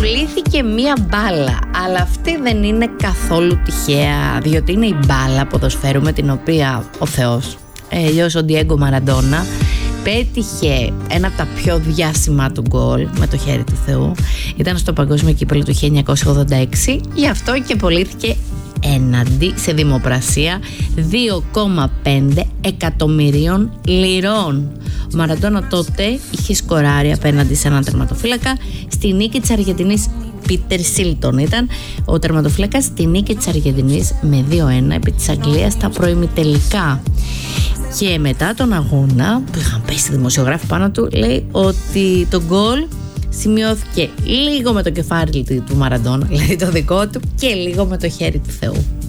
πουλήθηκε μία μπάλα, αλλά αυτή δεν είναι καθόλου τυχαία, διότι είναι η μπάλα ποδοσφαίρου με την οποία ο Θεός, ο Ντιέγκο Μαραντόνα, πέτυχε ένα από τα πιο διάσημα του γκολ με το χέρι του Θεού. Ήταν στο Παγκόσμιο Κύπελλο του 1986, γι' αυτό και πωλήθηκε έναντι σε δημοπρασία 2,5 εκατομμυρίων λιρών. Ο Μαραντόνα τότε είχε σκοράρει απέναντι σε έναν τερματοφύλακα στη νίκη της Αργεντινής. Πίτερ Σίλτον ήταν ο τερματοφύλακας στη νίκη της Αργεντινής με 2-1 επί της Αγγλίας στα προημιτελικά. Και μετά τον αγώνα που είχαν πέσει δημοσιογράφοι πάνω του, λέει ότι το γκολ σημειώθηκε λίγο με το κεφάλι του Μαραντόνα, δηλαδή το δικό του, και λίγο με το χέρι του Θεού.